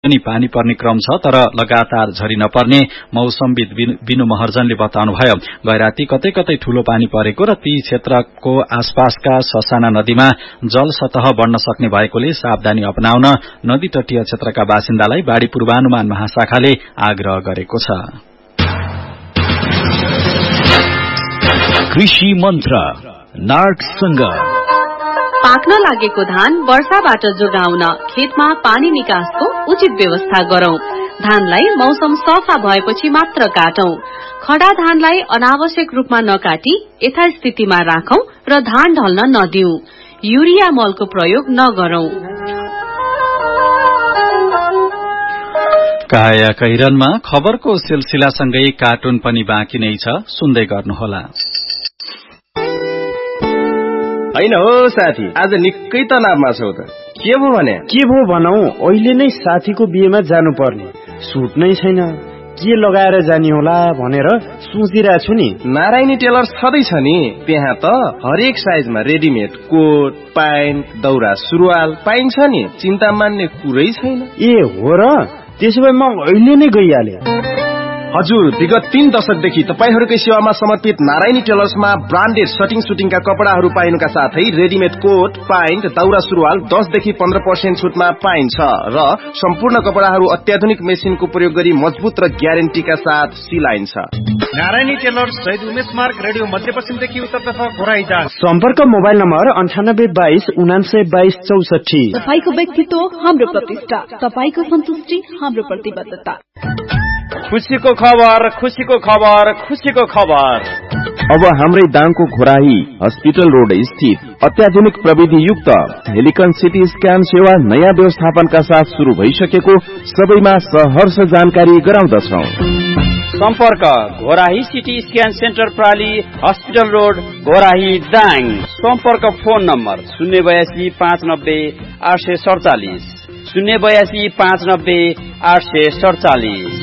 पनि पानी पर्ने क्रम छ, तर लगातार झरी नपर्ने मौसमविद बिनु महर्जनले बताउनुभयो। गैराती कतै कतै ठूलो पानी परेको र ती क्षेत्रको आसपासका ससाना नदीमा जल सतह बढ्न सक्ने भएकोले सावधानी अपनाउन नदी तटीय क्षेत्रका बासिन्दालाई बाढ़ी पूर्वानुमान महाशाखाले आग्रह गरेको छ। कृषि मन्त्र नार्कसँग पाक्न लागेको धान वर्षाबाट जोगाउन खेतमा पानी निकासको उचित व्यवस्था गरौं। धानलाई मौसम सफा भएपछि मात्र काटौं। खडा धानलाई अनावश्यक रूपमा नकाटी यथास्थितिमा राखौं र धान ढल्न नदिऊ। युरिया मलको प्रयोग नगरौं। काया कैरनमा खबरको सिलसिलासँगै कार्टुन पनि बाँकी नै छ, सुन्दै गर्नुहोला। हैन हो साथी, आज निकै तनावमा छौ त। के भो भने? के भो भनौ, अहिले नै साथीको बिहेमा जानु पर्ने, सुट नै छैन, के लगाएर जानी होला भनेर सोचिरहेको छु नि। नारायणी टेलर छँदैछ नि, त्यहाँ त हरेक साइजमा रेडिमेड कोट, प्यान्ट, दौरा सुरुवाल पाइन्छ नि, चिन्ता मान्ने कुरै छैन। ए हो र, त्यसो भए म अहिले नै गइहाले। हजुर, विगत 3 दशकदेखि तपाईहरूकै सेवामा समर्पित नारायणी टेलर्समा ब्रान्डेड सटिङ सुटिङका कपडाहरू पाइनुका साथै रेडिमेड कोट, प्यान्ट, दौरा सुरुवाल 10 देखि 15% छुटमा पाइन्छ र सम्पूर्ण कपडाहरू अत्याधुनिक मेसिनको प्रयोग गरी मजबुत र ग्यारेन्टीका साथ सिलाइन्छ। नारायणी टेलर्स शहीद उमेश मार्ग, रेडियो मध्यपश्चिमदेखि उत्तरतर्फ घोराइटा। सम्पर्क मोबाइल नम्बर 9822 9922 64। तपाईको व्यक्तित्व हाम्रो प्रतिष्ठा, तपाईको सन्तुष्टि हाम्रो प्रतिबद्धता। खुसीको खबर, खुसीको खबर, खुसीको खबर। अब हाम्रै दाङको घोराही हस्पिटल रोड स्थित अत्याधुनिक प्रविधि युक्त हेलिकन सिटी स्क्यान सेवा नयाँ व्यवस्थापनका साथ शुरू भइसकेको सबैमा सहर्ष जानकारी गराउँदछौं। सम्पर्क Ghorahi CT scan centre प्राली, hospital road, Ghorahi, Dang. सम्पर्क फोन नम्बर 082 590 847 082 590 847।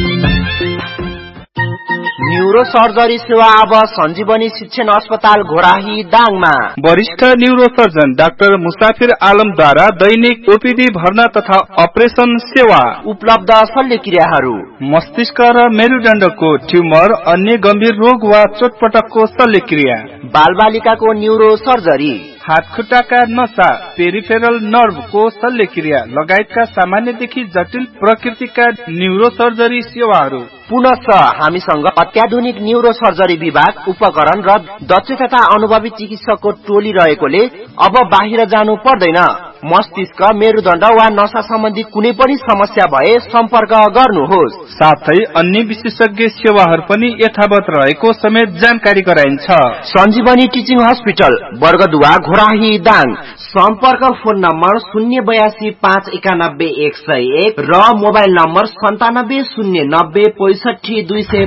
न्यूरो सर्जरी सेवा अब सञ्जीवनी शिक्षण अस्पताल घोराही दाङमा। वरिष्ठ न्यूरो सर्जन डाक्टर मुसाफिर आलमद्वारा दैनिक ओपीडी भर्ना तथा अपरेसन सेवा उपलब्ध। शल्यक्रियाहरू मस्तिष्क र मेरुदण्डको ट्युमर, अन्य गम्भीर रोग वा चोटपटकको शल्यक्रिया, बालबालिकाको न्यूरो सर्जरी, हातखुट्टाका नसा, पेरिफेरल नर्भको शल्यक्रिया लगायतका सामान्यदेखि जटिल प्रकृतिका न्यूरो सर्जरी सेवाहरू। पुनश्च हामीसँग अत्याधुनिक न्यूरो सर्जरी विभाग, उपकरण र दक्ष तथा अनुभवी चिकित्सकको टोली रहेकोले अब बाहिर जानु पर्दैन। मस्तिष्क, मेरुदण्ड वा नसा सम्बन्धी कुनै पनि समस्या भए सम्पर्क गर्नुहोस्। साथै अन्य विशेषज्ञ सेवाहरू पनि यथावत रहेको समेत जानकारी गराइन्छ। सञ्जीवनी टिचिङ हस्पिटल, वर्गदुवा, घोराही, दाङ। सम्पर्क फोन नम्बर 082 591 101 र मोबाइल नम्बर 97 090 65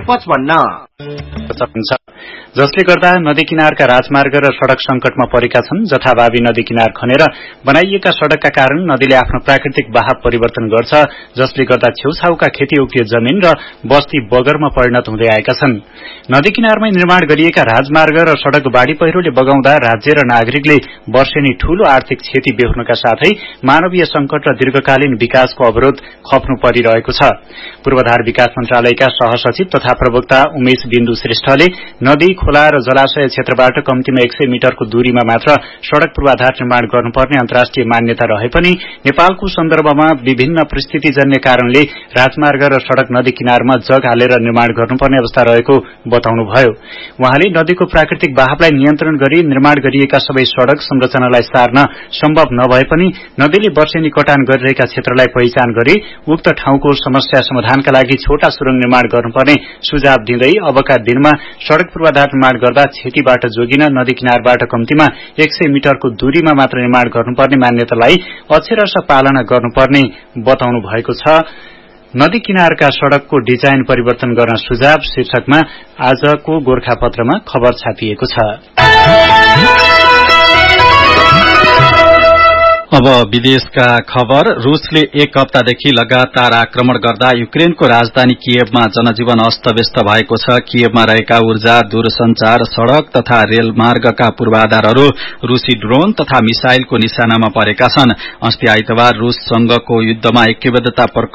255। जसले गर्दा नदी किनारका राजमार्ग र सड़क संकटमा परेका छन्। जथाभावी नदी किनार खनेर बनाइएका सड़कका कारण नदीले आफ्नो प्राकृतिक बहाव परिवर्तन गर्छ, जसले गर्दा छेउछाउका खेतीयोग्य जमिन र बस्ती बगरमा परिणत हुँदै आएका छन्। नदी किनारमै निर्माण गरिएका राजमार्ग र सड़क बाढ़ी पहिरोले बगाउँदा राज्य र नागरिकले वर्षेनी ठूलो आर्थिक क्षति बेहोर्नका साथै मानवीय संकट र दीर्घकालीन विकासको अवरोध खप्नु परिरहेको छ। पूर्वाधार विकास मन्त्रालयका सहसचिव तथा प्रवक्ता उमेश बिन्दु श्रेष्ठले नदी, खोला र जलाशय क्षेत्रबाट कम्तीमा 100 मिटरको दूरीमा मात्र सड़क पूर्वाधार निर्माण गर्नुपर्ने अन्तर्राष्ट्रिय मान्यता रहे पनि नेपालको सन्दर्भमा विभिन्न परिस्थितिजन्य कारणले राजमार्ग र सड़क नदी किनारमा जग हालेर निर्माण गर्नुपर्ने अवस्था रहेको बताउनुभयो। उहाँले नदीको प्राकृतिक बहावलाई नियन्त्रण गरी निर्माण गरिएका सबै सड़क संरचनालाई सार्न सम्भव नभए पनि नदीले वर्षेनी कटान गरिरहेका क्षेत्रलाई पहिचान गरी उक्त ठाउँको समस्या समाधानका लागि छोटा सुरुङ निर्माण गर्नुपर्ने सुझाव दिँदै अबका दिनमा सड़क पूर्वाधार निर्माण गर्दा क्षतिबाट जोगिन नदी किनारबाट कम्तीमा 100 मिटरको दूरीमा मात्र निर्माण गर्नुपर्ने मान्यतालाई अक्षरश पालना गर्नुपर्ने बताउनु भएको छ। नदी किनारका सड़कको डिजाइन परिवर्तन गर्न सुझाव शीर्षकमा आजको गोरखापत्रमा खबर छापिएको छ। अब विदेशका खबर। रूसले एक हप्तादेखि लगातार आक्रमण गर्दा युक्रेनको राजधानी कियवमा जनजीवन अस्तव्यस्त भएको छ। कियवमा रहेका ऊर्जा, दूरसञ्चार, सड़क तथा रेलमार्गका पूर्वाधारहरू रूसी ड्रोन तथा मिसाइलको निशानामा परेका छन्। अस्ति आइतबार रूससँगको युद्धमा ऐक्यबद्धता